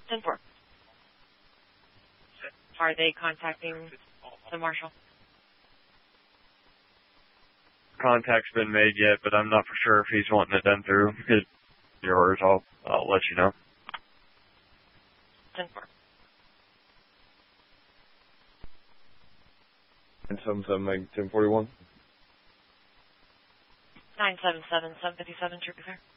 10-4. Are they contacting the marshal? Contact's been made yet, but I'm not for sure if he's wanting it done through his yours. I'll let you know. 10-4. 977 Meg 1041. 977 757 Trooper.